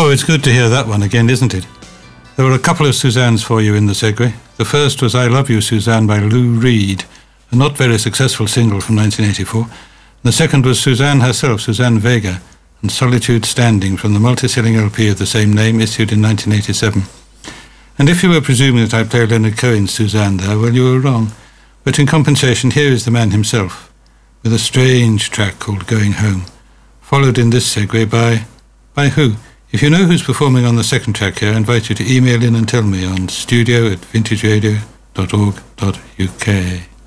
Oh, it's good to hear that one again, isn't it? There were a couple of Suzannes for you in the segue. The first was I Love You, Suzanne by Lou Reed, a not very successful single from 1984. And the second was Suzanne herself, Suzanne Vega, and Solitude Standing from the multi-selling LP of the same name, issued in 1987. And if you were presuming that I'd play Leonard Cohen's Suzanne there, well, you were wrong. But in compensation, here is the man himself, with a strange track called Going Home, followed in this segue by who? If you know who's performing on the second track here, I invite you to email in and tell me on studio@vintageradio.org.uk.